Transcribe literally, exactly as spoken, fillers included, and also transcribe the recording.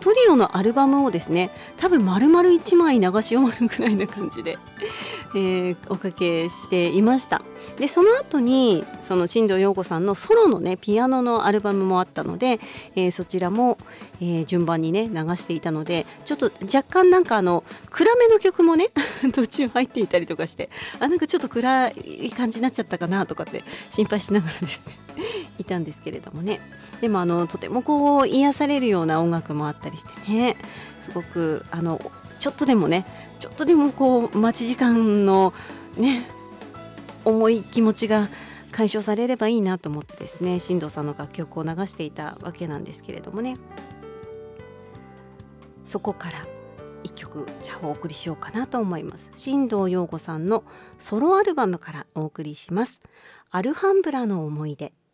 トリオのアルバムをですね、多分丸々いちまい流し終わるくらいな感じで、えー、おかけしていました。でその後にその新藤陽子さんのソロのねピアノのアルバムもあったので、えー、そちらも、えー、順番にね流していたので、ちょっと若干なんかあの暗めの曲もね途中入っていたりとかして、あなんかちょっと暗い感じになっちゃったかなとかって心配しながらですねいたんですけれどもね。でもあのとてもこう癒されるような音楽もあったりしてね、すごくあのちょっとでもねちょっとでもこう待ち時間のね重い気持ちが解消されればいいなと思ってですね、新藤さんの楽曲を流していたわけなんですけれどもね、そこから一曲じゃあお送りしようかなと思います。新藤陽子さんのソロアルバムからお送りします。アルハンブラの思い出。